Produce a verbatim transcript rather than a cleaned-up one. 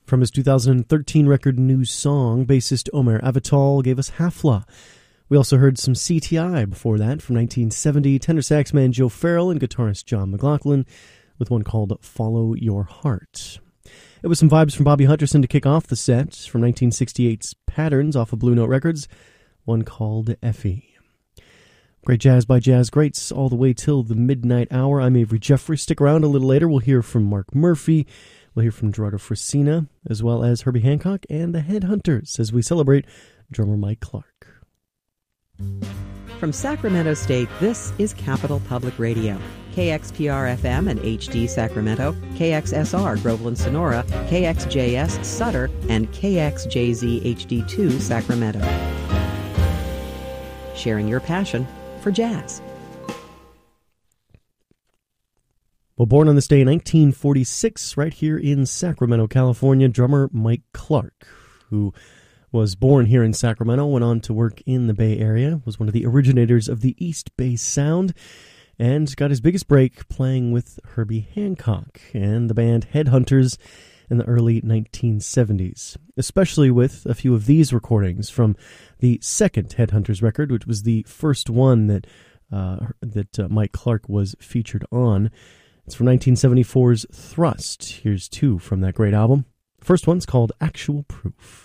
From his two thousand thirteen record New Song, bassist Omer Avital gave us Hafla. We also heard some C T I before that. From nineteen seventy, tenor sax man Joe Farrell and guitarist John McLaughlin with one called Follow Your Heart. It was some vibes from Bobby Hutcherson to kick off the set. From nineteen sixty-eight's Patterns off of Blue Note Records, one called Effie. Great jazz by jazz greats all the way till the midnight hour. I'm Avery Jeffrey. Stick around a little later. We'll hear from Mark Murphy. We'll hear from Gerardo Frasina, as well as Herbie Hancock and the Headhunters as we celebrate drummer Mike Clark. From Sacramento State, this is Capital Public Radio. K X P R F M and H D Sacramento, K X S R Groveland Sonora, K X J S Sutter, and K X J Z H D two Sacramento. Sharing your passion for jazz. Well, born on this day in nineteen forty-six, right here in Sacramento, California, drummer Mike Clark, who was born here in Sacramento, went on to work in the Bay Area, was one of the originators of the East Bay Sound, and got his biggest break playing with Herbie Hancock and the band Headhunters in the early nineteen seventies, especially with a few of these recordings from the second Headhunters record, which was the first one that, uh, that uh, Mike Clark was featured on. It's from nineteen seventy-four's Thrust. Here's two from that great album. The first one's called Actual Proof.